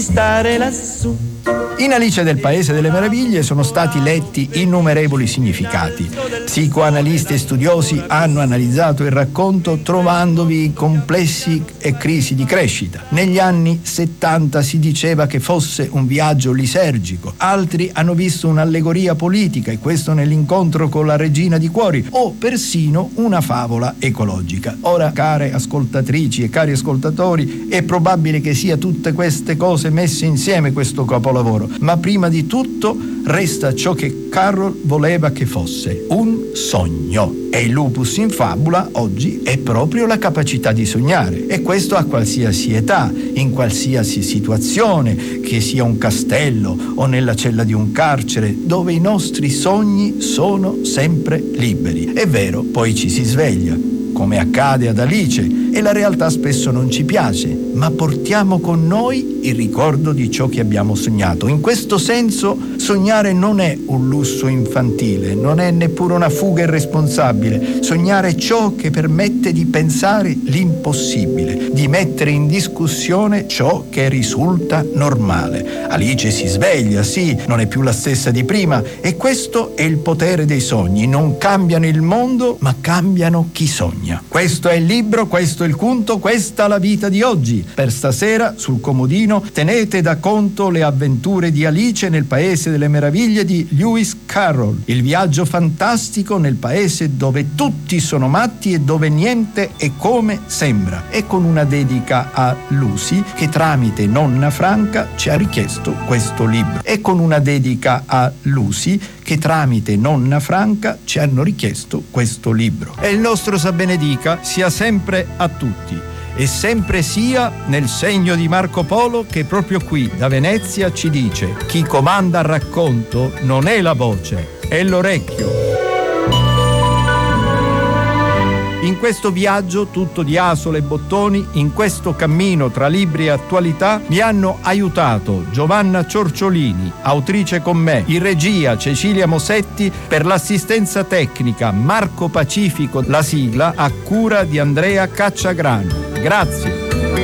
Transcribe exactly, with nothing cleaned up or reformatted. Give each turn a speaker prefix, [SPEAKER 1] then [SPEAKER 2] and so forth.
[SPEAKER 1] Stare lassù.
[SPEAKER 2] In Alice del Paese delle Meraviglie sono stati letti innumerevoli significati. Psicoanalisti e studiosi hanno analizzato il racconto trovandovi complessi e crisi di crescita. Negli anni settanta si diceva che fosse un viaggio lisergico, altri hanno visto un'allegoria politica, e questo nell'incontro con la regina di cuori, o persino una favola ecologica. Ora, care ascoltatrici e cari ascoltatori, è probabile che sia tutte queste cose messe insieme questo capolavoro, ma prima di tutto resta ciò che Carroll voleva che fosse: un sogno. E il lupus in fabula oggi è proprio la capacità di sognare, e questo a qualsiasi età, in qualsiasi situazione, che sia un castello o nella cella di un carcere, dove i nostri sogni sono sempre liberi. È vero, poi ci si sveglia, come accade ad Alice, e la realtà spesso non ci piace, ma portiamo con noi il ricordo di ciò che abbiamo sognato. In questo senso, sognare non è un lusso infantile, non è neppure una fuga irresponsabile. Sognare è ciò che permette di pensare l'impossibile, di mettere in discussione ciò che risulta normale. Alice si sveglia, sì, non è più la stessa di prima, e questo è il potere dei sogni. Non cambiano il mondo, ma cambiano chi sogna. Questo è il libro, questo è il conto, questa la vita di oggi. Per stasera, sul comodino, tenete da conto le avventure di Alice nel Paese delle Meraviglie di Lewis Carroll, il viaggio fantastico nel paese dove tutti sono matti e dove niente è come sembra, e con una dedica a Lucy, che tramite nonna Franca ci ha richiesto questo libro, e con una dedica a Lucy che tramite nonna Franca ci hanno richiesto questo libro. E il nostro Sa benedica sia sempre a tutti, e sempre sia nel segno di Marco Polo, che proprio qui da Venezia ci dice: chi comanda il racconto non è la voce, è l'orecchio. In questo viaggio tutto di asole e bottoni, in questo cammino tra libri e attualità, mi hanno aiutato Giovanna Ciorciolini, autrice con me, in regia Cecilia Mosetti, per l'assistenza tecnica Marco Pacifico, la sigla a cura di Andrea Cacciagrano. Grazie.